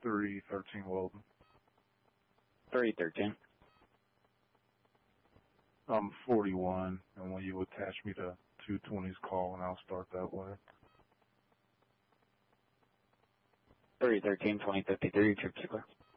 313 Weldon. 313. I'm 41, and when you attach me to 220's call, and I'll start that way. 313, 2053, trip clear.